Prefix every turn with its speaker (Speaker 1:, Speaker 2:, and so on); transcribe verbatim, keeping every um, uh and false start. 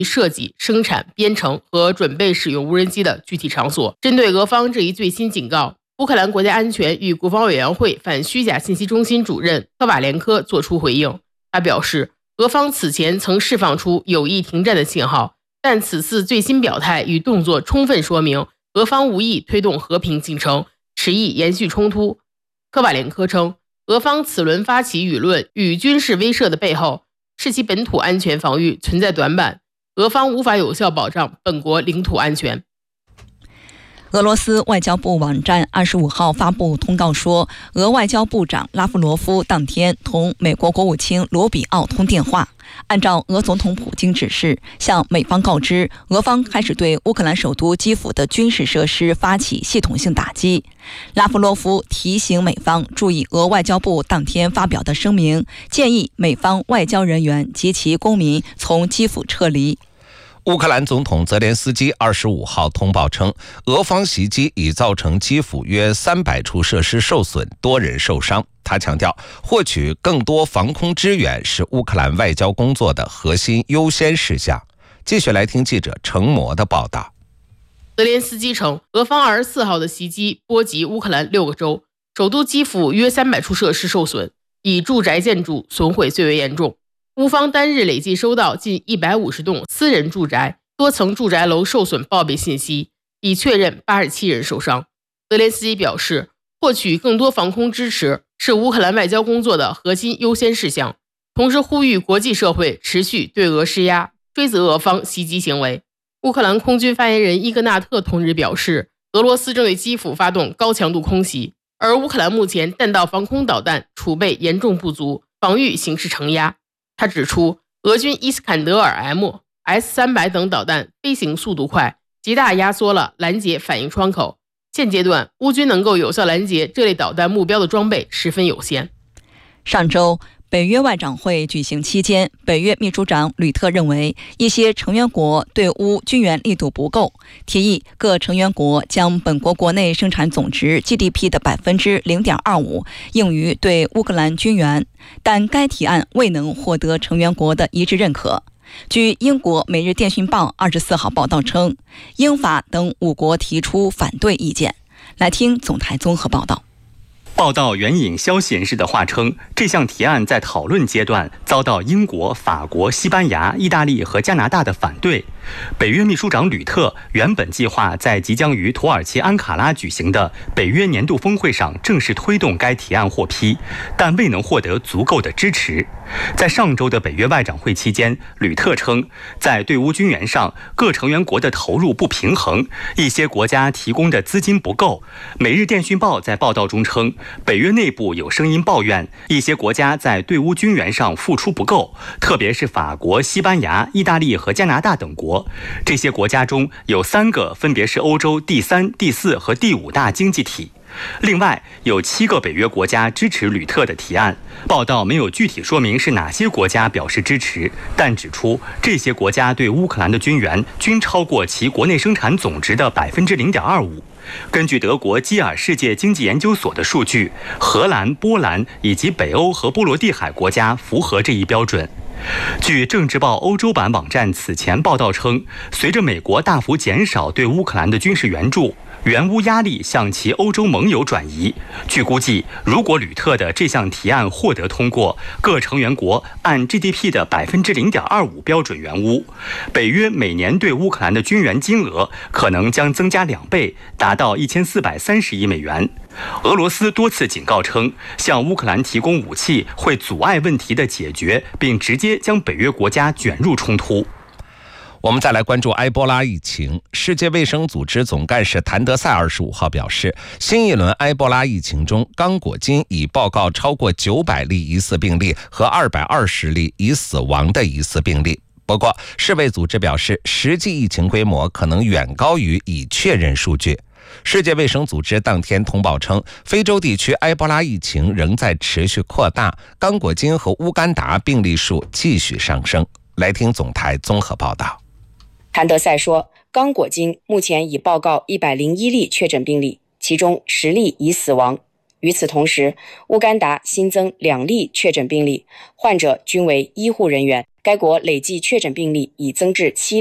Speaker 1: 设计、生产、编程和准备使用无人机的具体场所。针对俄方这一最新警告，乌克兰国家安全与国防委员会反虚假信息中心主任科瓦连科作出回应。他表示，俄方此前曾释放出有意停战的信号，但此次最新表态与动作充分说明俄方无意推动和平进程，持意延续冲突。科瓦连科称，俄方此轮发起舆论与军事威慑的背后，是其本土安全防御存在短板，俄方无法有效保障本国领土安全。
Speaker 2: 俄罗斯外交部网站二十五号发布通告说，俄外交部长拉夫罗夫当天同美国国务卿罗比奥通电话，按照俄总统普京指示，向美方告知俄方开始对乌克兰首都基辅的军事设施发起系统性打击。拉夫罗夫提醒美方注意俄外交部当天发表的声明，建议美方外交人员及其公民从基辅撤离。
Speaker 3: 乌克兰总统泽连斯基二十五号通报称，俄方袭击已造成基辅约三百处设施受损，多人受伤。他强调，获取更多防空支援是乌克兰外交工作的核心优先事项。继续来听记者程模的报道。
Speaker 1: 泽连斯基称，俄方二十四号的袭击波及乌克兰六个州，首都基辅约三百处设施受损，以住宅建筑损毁最为严重。乌方单日累计收到近一百五十栋私人住宅、多层住宅楼受损报备信息，已确认八十七人受伤。泽连斯基表示，获取更多防空支持是乌克兰外交工作的核心优先事项，同时呼吁国际社会持续对俄施压，追责俄方袭击行为。乌克兰空军发言人伊格纳特同日表示，俄罗斯正对基辅发动高强度空袭，而乌克兰目前弹道防空导弹储备严重不足，防御形势承压。他指出，俄军伊斯坎德尔 M、S 三百 等导弹飞行速度快，极大压缩了拦截反应窗口。现阶段，乌军能够有效拦截这类导弹目标的装备十分有限。
Speaker 2: 上周，北约外长会举行期间，北约秘书长吕特认为一些成员国对乌军援力度不够，提议各成员国将本国国内生产总值 G D P 的 百分之零点二五 用于对乌克兰军援，但该提案未能获得成员国的一致认可。据英国《每日电讯报》二十四号报道称，英法等五国提出反对意见。来听总台综合报道。
Speaker 4: 报道援引消息人士的话称，这项提案在讨论阶段遭到英国、法国、西班牙、意大利和加拿大的反对。北约秘书长吕特原本计划在即将于土耳其安卡拉举行的北约年度峰会上正式推动该提案获批，但未能获得足够的支持。在上周的北约外长会期间，吕特称，在对乌军援上，各成员国的投入不平衡，一些国家提供的资金不够。每日电讯报在报道中称，北约内部有声音抱怨，一些国家在对乌军援上付出不够，特别是法国、西班牙、意大利和加拿大等国。这些国家中有三个分别是欧洲第三、第四和第五大经济体。另外，有七个北约国家支持吕特的提案。报道没有具体说明是哪些国家表示支持，但指出这些国家对乌克兰的军援均超过其国内生产总值的 百分之零点二五。根据德国基尔世界经济研究所的数据，荷兰、波兰以及北欧和波罗的海国家符合这一标准。据政治报欧洲版网站此前报道称，随着美国大幅减少对乌克兰的军事援助，援乌压力向其欧洲盟友转移。据估计，如果吕特的这项提案获得通过，各成员国按 G D P 的 百分之零点二五 标准援乌，北约每年对乌克兰的军援金额可能将增加两倍，达到一千四百三十亿美元。俄罗斯多次警告称，向乌克兰提供武器会阻碍问题的解决，并直接将北约国家卷入冲突。
Speaker 3: 我们再来关注埃博拉疫情。世界卫生组织总干事谭德赛二十五号表示，新一轮埃博拉疫情中，刚果金已报告超过九百例疑似病例和二百二十例已死亡的疑似病例。不过，世卫组织表示，实际疫情规模可能远高于已确认数据。世界卫生组织当天通报称，非洲地区埃博拉疫情仍在持续扩大，刚果金和乌干达病例数继续上升。来听总台综合报道。
Speaker 5: 谭德赛说，刚果金目前已报告一百零一例确诊病例，其中十例已死亡。与此同时，乌干达新增两例确诊病例，患者均为医护人员。 该国累计确诊病例已增至七